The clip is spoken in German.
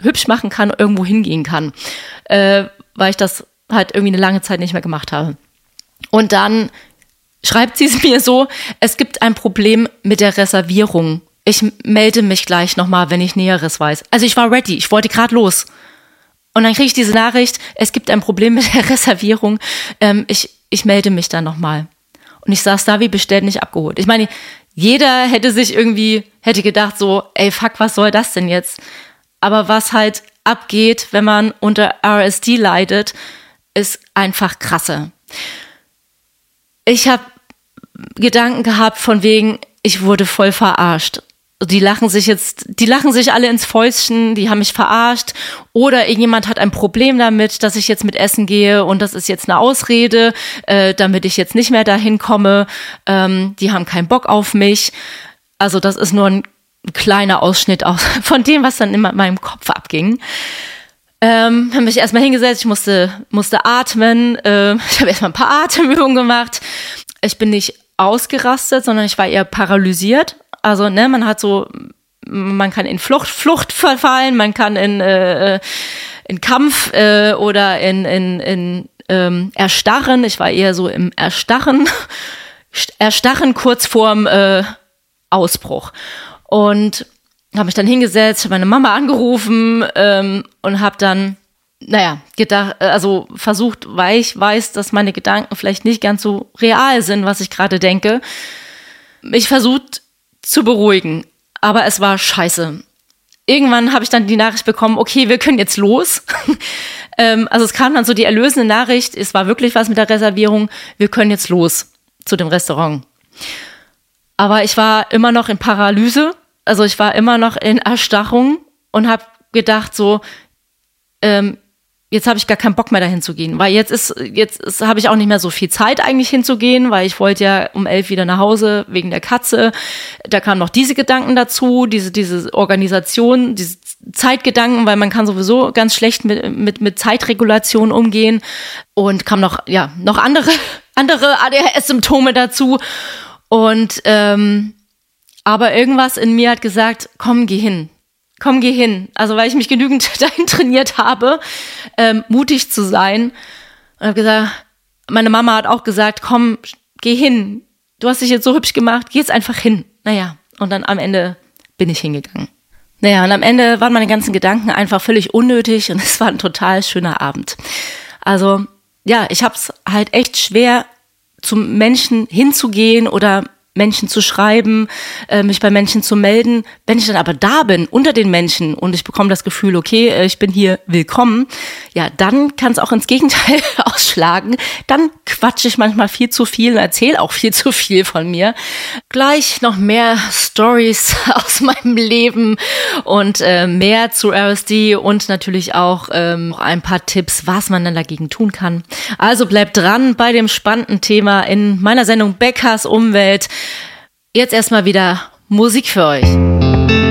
hübsch machen kann, irgendwo hingehen kann, weil ich das halt irgendwie eine lange Zeit nicht mehr gemacht habe. Und dann schreibt sie es mir so, es gibt ein Problem mit der Reservierung. Ich melde mich gleich nochmal, wenn ich Näheres weiß. Also ich war ready, ich wollte gerade los. Und dann kriege ich diese Nachricht, es gibt ein Problem mit der Reservierung, ich melde mich dann nochmal. Und ich saß da wie bestellt, nicht abgeholt. Ich meine, jeder hätte gedacht so, ey fuck, was soll das denn jetzt? Aber was halt abgeht, wenn man unter RSD leidet, ist einfach krasse. Ich habe Gedanken gehabt von wegen, ich wurde voll verarscht. Die lachen sich alle ins Fäustchen, die haben mich verarscht. Oder irgendjemand hat ein Problem damit, dass ich jetzt mit essen gehe und das ist jetzt eine Ausrede, damit ich jetzt nicht mehr dahin komme. Die haben keinen Bock auf mich. Also das ist nur ein kleiner Ausschnitt von dem, was dann in meinem Kopf abging. Habe mich erstmal hingesetzt, ich musste atmen. Ich habe erstmal ein paar Atemübungen gemacht. Ich bin nicht ausgerastet, sondern ich war eher paralysiert. Also, man kann in Flucht verfallen, man kann in Kampf oder in Erstarren. Ich war eher so im Erstarren kurz vorm Ausbruch. Und habe mich dann hingesetzt, habe meine Mama angerufen und habe dann, gedacht, also versucht, weil ich weiß, dass meine Gedanken vielleicht nicht ganz so real sind, was ich gerade denke, mich versucht zu beruhigen. Aber es war scheiße. Irgendwann habe ich dann die Nachricht bekommen, okay, wir können jetzt los. Also es kam dann so die erlösende Nachricht, es war wirklich was mit der Reservierung, wir können jetzt los zu dem Restaurant. Aber ich war immer noch in Paralyse, also ich war immer noch in Erstarrung und habe gedacht so, jetzt habe ich gar keinen Bock mehr dahin zu gehen, weil jetzt habe ich auch nicht mehr so viel Zeit eigentlich hinzugehen, weil ich wollte ja um 11 wieder nach Hause wegen der Katze. Da kamen noch diese Gedanken dazu, diese Organisation, diese Zeitgedanken, weil man kann sowieso ganz schlecht mit Zeitregulation umgehen und kamen noch andere ADHS-Symptome dazu und aber irgendwas in mir hat gesagt, komm, geh hin. Also weil ich mich genügend dahin trainiert habe, mutig zu sein. Und habe gesagt, meine Mama hat auch gesagt, komm, geh hin. Du hast dich jetzt so hübsch gemacht, geh jetzt einfach hin. Und dann am Ende bin ich hingegangen. Und am Ende waren meine ganzen Gedanken einfach völlig unnötig und es war ein total schöner Abend. Also ja, ich habe es halt echt schwer, zum Menschen hinzugehen oder Menschen zu schreiben, mich bei Menschen zu melden. Wenn ich dann aber da bin, unter den Menschen und ich bekomme das Gefühl, okay, ich bin hier willkommen, ja, dann kann es auch ins Gegenteil ausschlagen. Dann quatsche ich manchmal viel zu viel und erzähle auch viel zu viel von mir. Gleich noch mehr Stories aus meinem Leben und mehr zu RSD und natürlich auch noch ein paar Tipps, was man dann dagegen tun kann. Also bleibt dran bei dem spannenden Thema in meiner Sendung Beckers Umwelt. Jetzt erstmal wieder Musik für euch.